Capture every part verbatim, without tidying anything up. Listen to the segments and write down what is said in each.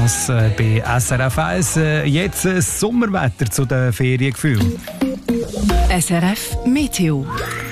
das äh, bei S R F eins. Äh, jetzt äh, Sommerwetter zu den Feriengefühlen. S R F Meteo.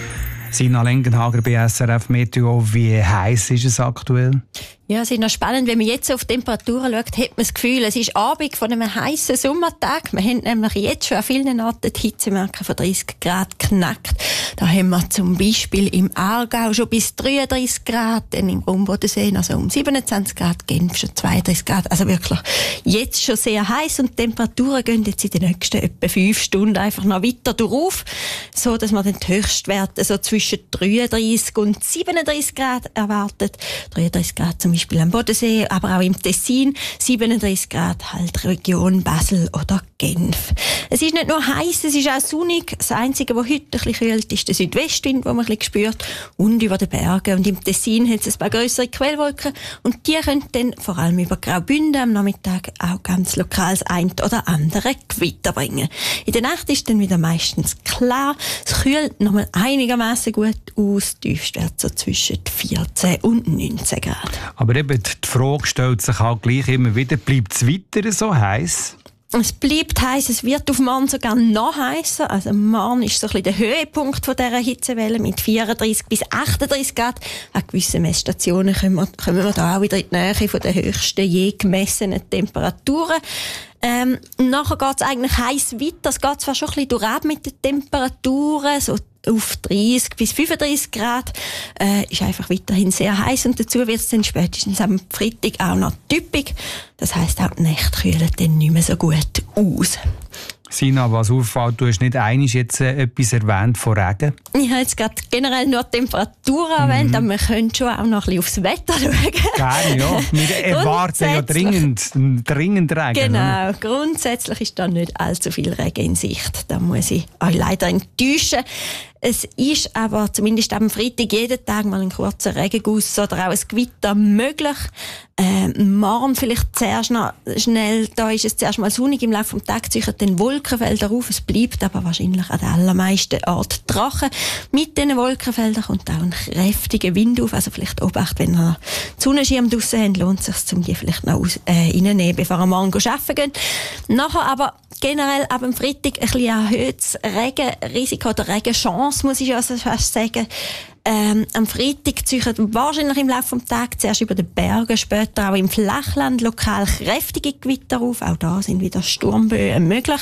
Sina Lengenhager bei S R F Meteo. Wie heiß ist es aktuell? Ja, es ist noch spannend, wenn man jetzt auf die Temperaturen schaut, hat man das Gefühl, es ist Abend von einem heißen Sommertag. Wir haben nämlich jetzt schon an vielen Orten die Hitzemarke von dreißig Grad knackt. Da haben wir zum Beispiel im Aargau schon bis dreiunddreißig Grad, dann im Umbodensee also um siebenundzwanzig Grad, Genf schon zweiunddreißig Grad. Also wirklich jetzt schon sehr heiß und die Temperaturen gehen jetzt in den nächsten etwa fünf Stunden einfach noch weiter drauf, so dass man dann die Höchstwerte so zwischen dreiunddreißig und siebenunddreißig Grad erwartet. dreiunddreißig Grad zum Beispiel am Bodensee, aber auch im Tessin, siebenunddreißig Grad halt Region Basel oder Genf. Es ist nicht nur heiß, es ist auch sonnig. Das Einzige, was heute ein bisschen kühlt, ist der Südwestwind, den man ein bisschen spürt, und über den Bergen. Und im Tessin hat es ein paar grössere Quellwolken und die können dann vor allem über Graubünden am Nachmittag auch ganz lokal das ein oder andere Gewitter bringen. In der Nacht ist dann wieder meistens klar. Es kühlt nochmal einigermaßen gut aus. Tiefstwert so zwischen vierzehn und neunzehn Grad. Aber eben, die Frage stellt sich halt gleich immer wieder, bleibt es weiter so heiß? Es bleibt heiß, es wird auf morgen sogar noch heißer. Also morgen ist so ein bisschen der Höhepunkt von dieser Hitzewelle mit vierunddreißig bis achtunddreißig Grad. An gewissen Messstationen kommen wir, kommen wir da auch wieder in die Nähe von den höchsten je gemessenen Temperaturen. Ähm, nachher geht es eigentlich heiß weiter. Es geht zwar schon ein bisschen durch mit den Temperaturen, so auf dreißig bis fünfunddreißig Grad, äh, ist einfach weiterhin sehr heiß und dazu wird es dann spätestens am Freitag auch noch typisch. Das heisst, auch die Nächte kühlen dann nicht mehr so gut aus. Sina, was auffällt, du hast nicht einmal jetzt äh, etwas erwähnt von Regen? Ich habe jetzt gerade generell nur die Temperatur erwähnt, mhm. aber wir können schon auch noch ein bisschen aufs Wetter schauen. Gerne, ja. Wir erwarten ja dringend, dringend Regen. Genau, oder? Grundsätzlich ist da nicht allzu viel Regen in Sicht. Da muss ich euch leider enttäuschen. Es ist aber zumindest am Freitag jeden Tag mal ein kurzer Regenguss oder auch ein Gewitter möglich. Ähm, morgen vielleicht zuerst noch schnell, da ist es zuerst mal sonnig, im Laufe des Tages ziehen dann Wolkenfelder auf. Es bleibt aber wahrscheinlich an den allermeisten Orten trocken. Mit diesen Wolkenfeldern kommt auch ein kräftiger Wind auf. Also vielleicht Obacht, wenn ihr einen Sonnenschirm draussen habt, lohnt es sich, um die vielleicht noch aus, äh, reinzunehmen, bevor ihr morgen arbeiten geht. Nachher aber generell ab dem Freitag ein bisschen erhöhtes Regenrisiko oder Regenchance, muss ich ja fast sagen. Ähm, am Freitag ziehen wahrscheinlich im Laufe des Tages zuerst über den Bergen, später auch im Flachland lokal kräftige Gewitter auf. Auch da sind wieder Sturmböen möglich.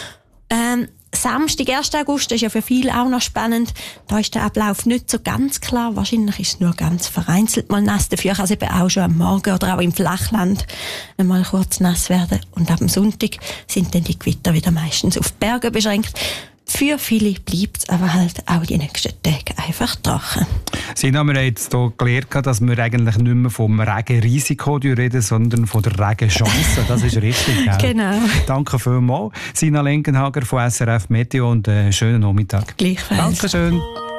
Ähm, Samstag, ersten August, das ist ja für viele auch noch spannend. Da ist der Ablauf nicht so ganz klar. Wahrscheinlich ist es nur ganz vereinzelt mal nass. Dafür kann es eben auch schon am Morgen oder auch im Flachland einmal kurz nass werden. Und ab dem Sonntag sind dann die Gewitter wieder meistens auf Berge beschränkt. Für viele bleibt es aber halt auch die nächsten Tage einfach trocken. Sina, wir haben jetzt hier gelernt, dass wir eigentlich nicht mehr vom Regenrisiko reden, sondern von der Regenchance. Das ist richtig, gell? Genau. Danke vielmals. Sina Lengenhager von S R F Meteo und einen schönen Nachmittag. Gleichfalls. Dankeschön.